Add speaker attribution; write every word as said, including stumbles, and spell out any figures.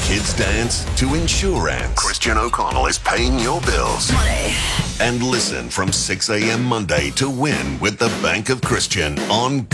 Speaker 1: kids dance to insurance. Christian O'Connell is paying your bills.
Speaker 2: Money.
Speaker 1: And listen from six a.m. Monday to win with the Bank of Christian on